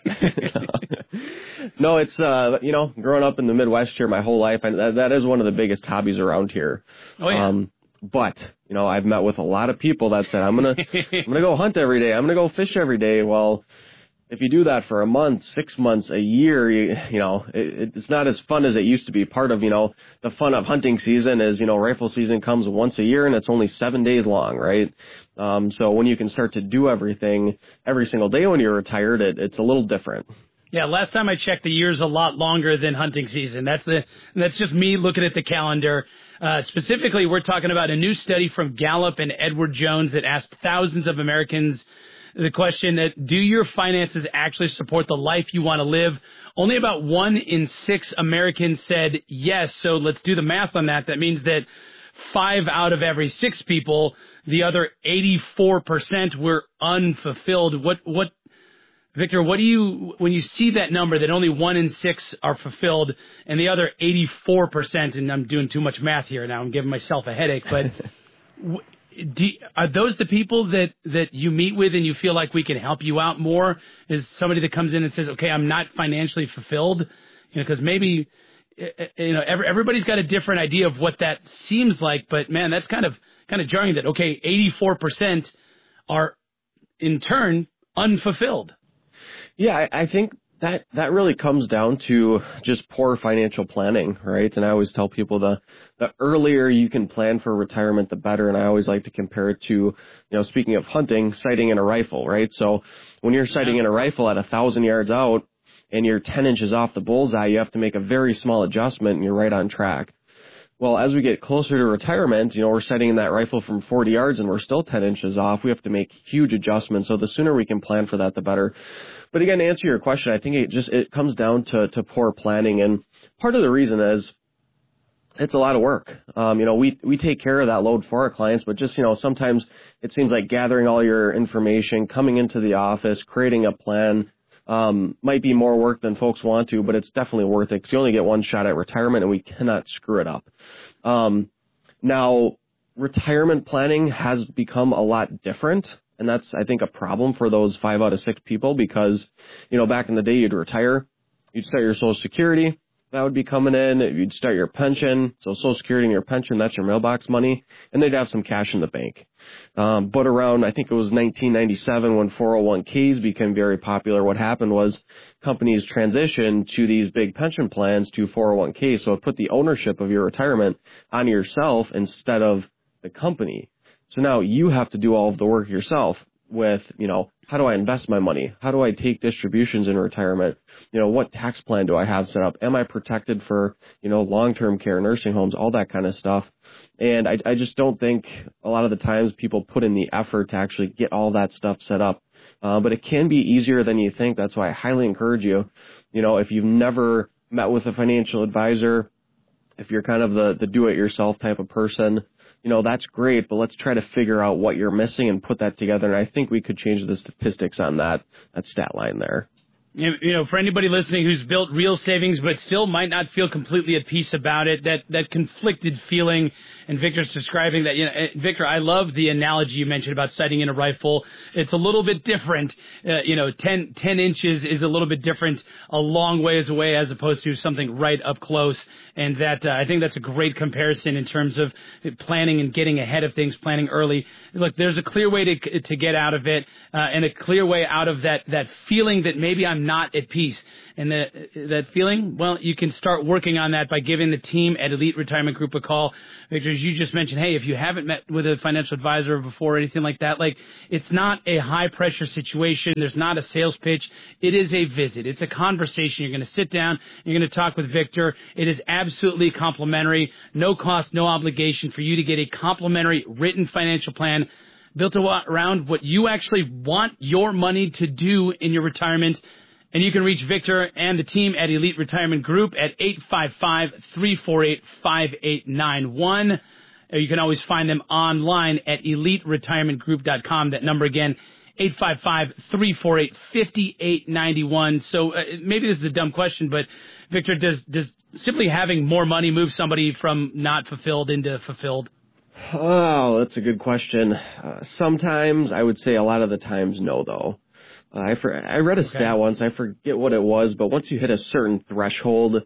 No, it's, uh, you know, growing up in the Midwest here my whole life, and that, that is one of the biggest hobbies around here. Oh, yeah. Um, but, you know, I've met with a lot of people that said, I'm going to, I'm going to go hunt every day. I'm going to go fish every day. Well, if you do that for a month, six months, a year, you, you know, it, it's not as fun as it used to be. Part of, you know, the fun of hunting season is, you know, rifle season comes once a year and it's only seven days long, right? Um, so when you can start to do everything every single day when you're retired, it, it's a little different. Yeah, last time I checked, the year's a lot longer than hunting season. That's the that's just me looking at the calendar. Uh, specifically, we're talking about a new study from Gallup and Edward Jones that asked thousands of Americans the question that, do your finances actually support the life you want to live? Only about one in six Americans said yes. So let's do the math on that. That means that five out of every six people, the other eighty-four percent, were unfulfilled. What what? Victor, what do you, when you see that number that only one in six are fulfilled and the other eighty-four percent, and I'm doing too much math here now, I'm giving myself a headache, but do, are those the people that, that you meet with and you feel like we can help you out more? Is somebody that comes in and says, okay, I'm not financially fulfilled? You know, because maybe, you know, every, everybody's got a different idea of what that seems like, but man, that's kind of, kind of jarring that, okay, eighty-four percent are in turn unfulfilled. Yeah, I, I think that that really comes down to just poor financial planning, right? And I always tell people the the earlier you can plan for retirement, the better. And I always like to compare it to, you know, speaking of hunting, sighting in a rifle, right? So when you're sighting in a rifle at a thousand yards out and you're ten inches off the bullseye, you have to make a very small adjustment and you're right on track. Well, as we get closer to retirement, you know, we're setting in that rifle from forty yards and we're still ten inches off. We have to make huge adjustments. So the sooner we can plan for that, the better. But again, to answer your question, I think it just, it comes down to, to poor planning. And part of the reason is it's a lot of work. Um, you know, we, we take care of that load for our clients, but just, you know, sometimes it seems like gathering all your information, coming into the office, creating a plan, Um, might be more work than folks want to, but it's definitely worth it because you only get one shot at retirement and we cannot screw it up. Um, now, retirement planning has become a lot different, and that's, I think, a problem for those five out of six people because, you know, back in the day, you'd retire, you'd start your Social Security, that would be coming in, you'd start your pension, so Social Security and your pension, that's your mailbox money, and they'd have some cash in the bank. Um, but around, I think it was nineteen ninety-seven when four oh one k's became very popular, what happened was companies transitioned to these big pension plans to four oh one k's, so it put the ownership of your retirement on yourself instead of the company. So now you have to do all of the work yourself with, you know, how do I invest my money? How do I take distributions in retirement? You know, what tax plan do I have set up? Am I protected for, you know, long-term care, nursing homes, all that kind of stuff? And I, I just don't think a lot of the times people put in the effort to actually get all that stuff set up. Uh, but it can be easier than you think. That's why I highly encourage you, you know, if you've never met with a financial advisor, if you're kind of the, the do-it-yourself type of person, you know, that's great, but let's try to figure out what you're missing and put that together. And I think we could change the statistics on that, that stat line there. You know, for anybody listening who's built real savings but still might not feel completely at peace about it, that, that conflicted feeling, and Victor's describing that, you know, Victor, I love the analogy you mentioned about sighting in a rifle. It's a little bit different. Uh, you know, ten, ten inches is a little bit different a long ways away as opposed to something right up close. And that, uh, I think that's a great comparison in terms of planning and getting ahead of things, planning early. Look, there's a clear way to, to get out of it, uh, and a clear way out of that, that feeling that maybe I'm not at peace. And that, that feeling, well, you can start working on that by giving the team at Elite Retirement Group a call. Victor, as you just mentioned, hey, if you haven't met with a financial advisor before or anything like that, like, it's not a high-pressure situation. There's not a sales pitch. It is a visit. It's a conversation. You're going to sit down. You're going to talk with Victor. It is absolutely complimentary. No cost, no obligation for you to get a complimentary written financial plan built around what you actually want your money to do in your retirement. And you can reach Victor and the team at Elite Retirement Group at eight five five, three four eight, five eight nine one. Or you can always find them online at elite retirement group dot com. That number again, eight five five, three four eight, five eight nine one. So uh, maybe this is a dumb question, but Victor, does, does simply having more money move somebody from not fulfilled into fulfilled? Oh, that's a good question. Uh, sometimes, I would say a lot of the times, no, though. Uh, I for, I read a okay. stat once, I forget what it was, but once you hit a certain threshold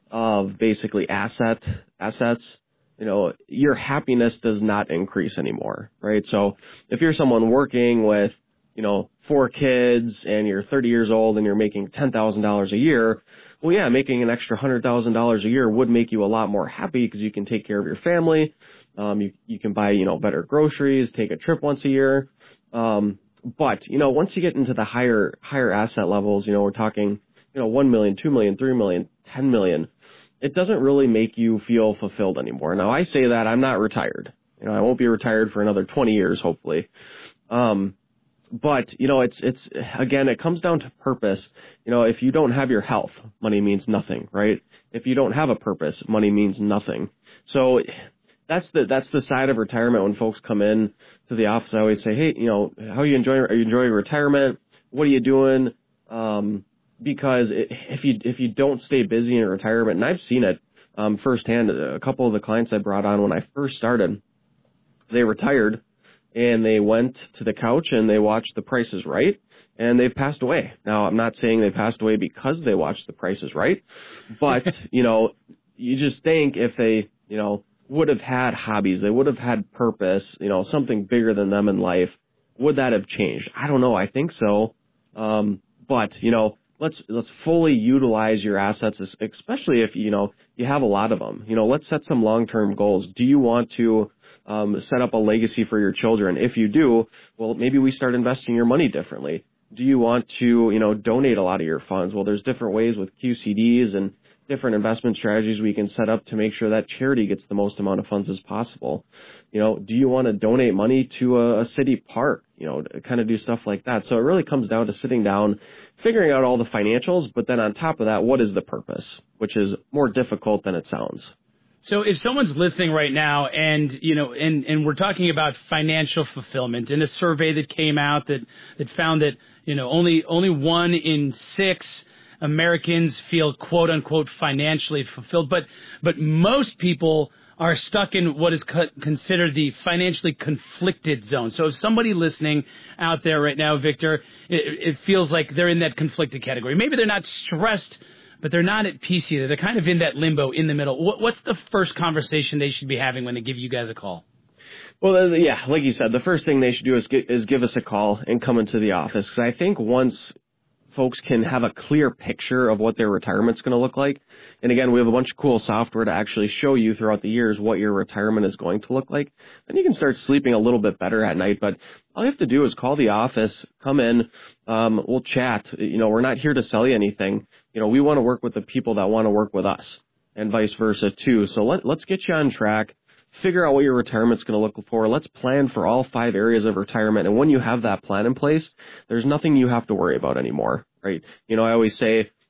of basically asset assets, you know, your happiness does not increase anymore, right? So if you're someone working with, you know, four kids and you're thirty years old and you're making ten thousand dollars a year, well, yeah, making an extra one hundred thousand dollars a year would make you a lot more happy because you can take care of your family. Um, you, you can buy, you know, better groceries, take a trip once a year. Um, But, you know, once you get into the higher higher asset levels, you know, we're talking, you know, one million, two million, three million, ten million, it doesn't really make you feel fulfilled anymore. Now, I say that I'm not retired. You know, I won't be retired for another twenty years, hopefully. Um, but, you know, it's, it's, again, it comes down to purpose. You know, if you don't have your health, money means nothing, right? If you don't have a purpose, money means nothing. So That's the that's the side of retirement when folks come in to the office. I always say, hey, you know, how are you enjoying? Are you enjoying retirement? What are you doing? Um, because it, if you if you don't stay busy in retirement, and I've seen it um, firsthand. A couple of the clients I brought on when I first started, they retired and they went to the couch and they watched The Price is Right, and they've passed away. Now, I'm not saying they passed away because they watched The Price is Right, but you know, you just think if they, you know, would have had hobbies, they would have had purpose, you know, something bigger than them in life, would that have changed? I don't know. I think so. Um, but, you know, let's, let's fully utilize your assets, especially if, you know, you have a lot of them. You know, let's set some long-term goals. Do you want to um, set up a legacy for your children? If you do, well, maybe we start investing your money differently. Do you want to, you know, donate a lot of your funds? Well, there's different ways with Q C Ds and different investment strategies we can set up to make sure that charity gets the most amount of funds as possible. You know, do you want to donate money to a, a city park? You know, to kind of do stuff like that. So it really comes down to sitting down, figuring out all the financials, but then on top of that, what is the purpose, which is more difficult than it sounds. So if someone's listening right now and, you know, and, and we're talking about financial fulfillment, in a survey that came out that, that found that, you know, only, only one in six Americans feel quote unquote financially fulfilled, but, but most people are stuck in what is co- considered the financially conflicted zone. So if somebody listening out there right now, Victor, it, it feels like they're in that conflicted category. Maybe they're not stressed, but they're not at peace either. They're kind of in that limbo in the middle. What, what's the first conversation they should be having when they give you guys a call? Well, yeah, like you said, the first thing they should do is, get, is give us a call and come into the office. Because I think once folks can have a clear picture of what their retirement's going to look like. And again, we have a bunch of cool software to actually show you throughout the years what your retirement is going to look like. And you can start sleeping a little bit better at night. But all you have to do is call the office, come in, um, we'll chat. You know, we're not here to sell you anything. You know, we want to work with the people that want to work with us and vice versa too. So let, let's get you on track. Figure out what your retirement's going to look for. Let's plan for all five areas of retirement. And when you have that plan in place, there's nothing you have to worry about anymore, right? You know, I always say,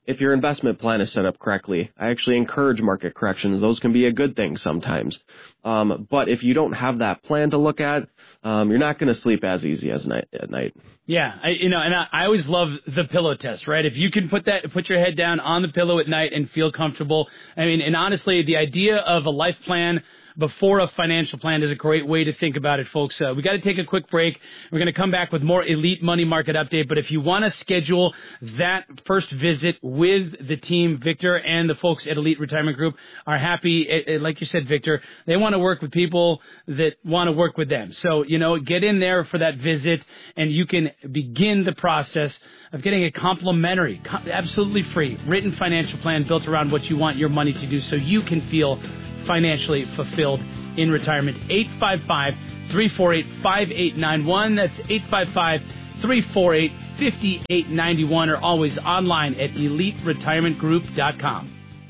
if your investment plan is set up correctly. I actually encourage market corrections. Those can be a good thing sometimes. Um, but if you don't have that plan to look at, um, you're not going to sleep as easy as night, at night. Yeah, I, you know, and I, I always love the pillow test, right? If you can put that, put your head down on the pillow at night and feel comfortable. I mean, and honestly, the idea of a life plan before a financial plan is a great way to think about it, folks. Uh, we got to take a quick break. We're going to come back with more Elite Money Market Update. But if you want to schedule that first visit with the team, Victor and the folks at Elite Retirement Group are happy. It, it, like you said, Victor, they want to work with people that want to work with them. So, you know, get in there for that visit and you can begin the process of getting a complimentary, absolutely free, written financial plan built around what you want your money to do so you can feel financially fulfilled in retirement. eight five five, three four eight, five eight nine one. That's eight five five, three four eight, five eight nine one, or always online at elite retirement group dot com.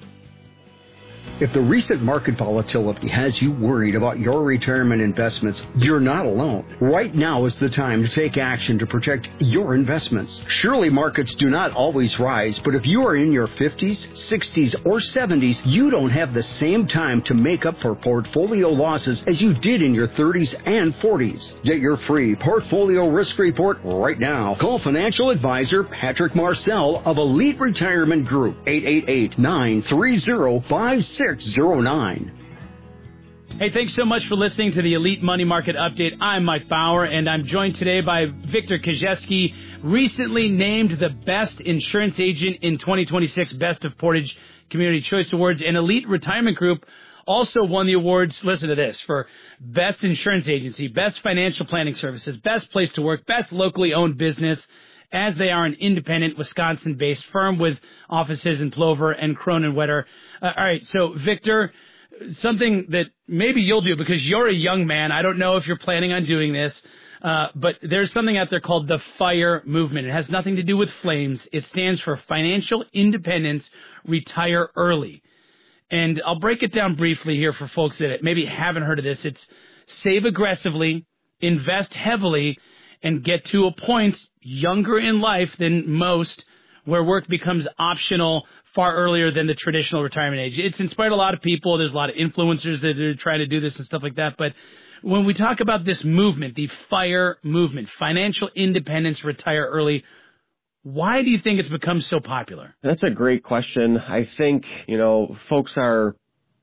If the recent market volatility has you worried about your retirement investments, you're not alone. Right now is the time to take action to protect your investments. Surely markets do not always rise, but if you are in your fifties, sixties, or seventies, you don't have the same time to make up for portfolio losses as you did in your thirties and forties. Get your free portfolio risk report right now. Call financial advisor Patrick Marcel of Elite Retirement Group, eight eight eight, nine three zero, five six zero nine. Hey, thanks so much for listening to the Elite Money Market Update. I'm Mike Bauer, and I'm joined today by Victor Kajewski, recently named the best insurance agent in twenty twenty-six Best of Portage Community Choice Awards, and Elite Retirement Group also won the awards, listen to this, for Best Insurance Agency, Best Financial Planning Services, Best Place to Work, Best Locally Owned Business, as they are an independent Wisconsin-based firm with offices in Plover and Croninwetter. Uh, all right, so Victor, something that maybe you'll do because you're a young man. I don't know if you're planning on doing this, uh, but there's something out there called the FIRE movement. It has nothing to do with flames. It stands for Financial Independence, Retire Early. And I'll break it down briefly here for folks that maybe haven't heard of this. It's save aggressively, invest heavily, and get to a point younger in life than most where work becomes optional far earlier than the traditional retirement age. It's inspired a lot of people. There's a lot of influencers that are trying to do this and stuff like that. But when we talk about this movement, the FIRE movement, financial independence, retire early, why do you think it's become so popular? That's a great question. I think, you know, folks are,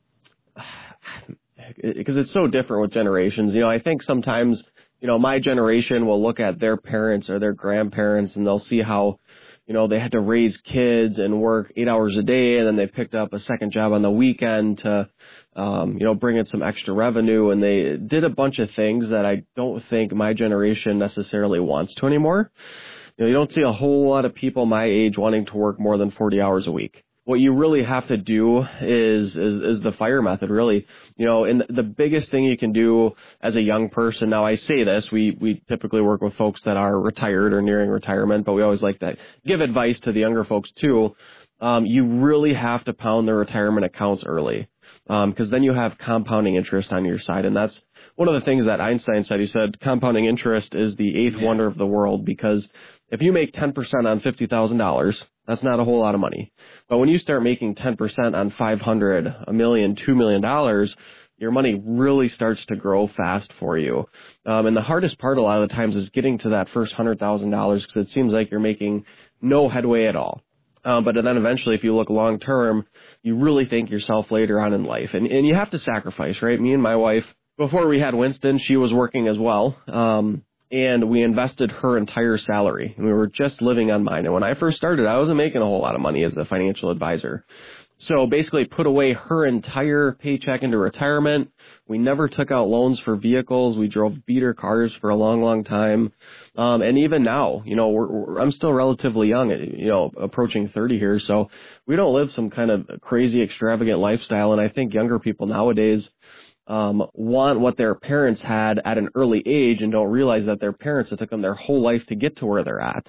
because it's so different with generations. You know, I think sometimes, you know, my generation will look at their parents or their grandparents and they'll see how, you know, they had to raise kids and work eight hours a day, and then they picked up a second job on the weekend to, um, you know, bring in some extra revenue. And they did a bunch of things that I don't think my generation necessarily wants to anymore. You know, you don't see a whole lot of people my age wanting to work more than forty hours a week. What you really have to do is, is, is the FIRE method, really. You know, and the biggest thing you can do as a young person, now I say this, we, we typically work with folks that are retired or nearing retirement, but we always like to give advice to the younger folks too. Um, you really have to pound their retirement accounts early, um, because then you have compounding interest on your side. And that's one of the things that Einstein said. He said compounding interest is the eighth yeah. wonder of the world, because if you make ten percent on fifty thousand dollars, that's not a whole lot of money. But when you start making ten percent on five hundred, a million, two million dollars, your money really starts to grow fast for you. Um, and the hardest part a lot of the times is getting to that first one hundred thousand dollars, because it seems like you're making no headway at all. Um, but then eventually, if you look long term, you really thank yourself later on in life. And, and you have to sacrifice, right? Me and my wife, before we had Winston, she was working as well. Um, And we invested her entire salary, and we were just living on mine. And when I first started, I wasn't making a whole lot of money as a financial advisor. So basically put away her entire paycheck into retirement. We never took out loans for vehicles. We drove beater cars for a long, long time. Um, and even now, you know, we're, we're, I'm still relatively young, you know, approaching thirty here. So we don't live some kind of crazy, extravagant lifestyle. And I think younger people nowadays Um, want what their parents had at an early age and don't realize that their parents, it took them their whole life to get to where they're at.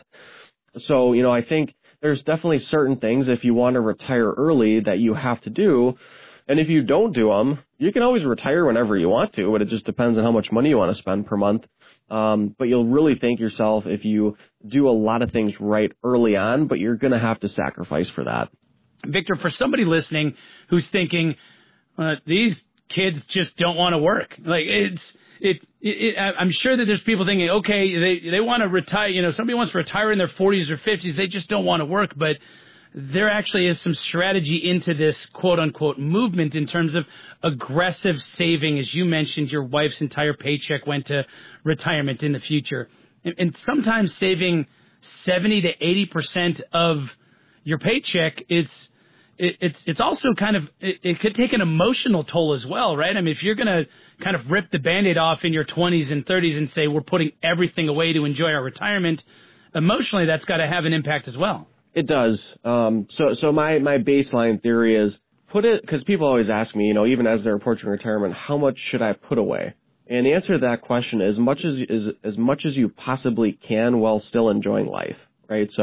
So, you know, I think there's definitely certain things if you want to retire early that you have to do. And if you don't do them, you can always retire whenever you want to, but it just depends on how much money you want to spend per month. Um, but you'll really thank yourself if you do a lot of things right early on, but you're going to have to sacrifice for that. Victor, for somebody listening who's thinking, uh, these kids just don't want to work. Like it's, it, it, it, I'm sure that there's people thinking, okay, they, they want to retire, you know, somebody wants to retire in their forties or fifties. They just don't want to work. But there actually is some strategy into this quote unquote movement in terms of aggressive saving. As you mentioned, your wife's entire paycheck went to retirement in the future. And, and sometimes saving seventy to eighty percent of your paycheck, it's, It, it's it's also kind of, it, it could take an emotional toll as well, right? I mean, if you're going to kind of rip the Band-Aid off in your twenties and thirties and say we're putting everything away to enjoy our retirement, emotionally that's got to have an impact as well. It does. Um, so so my, my baseline theory is put it, because people always ask me, you know, even as they're approaching retirement, how much should I put away? And the answer to that question is as much as, as, as much as you possibly can while still enjoying life, right? So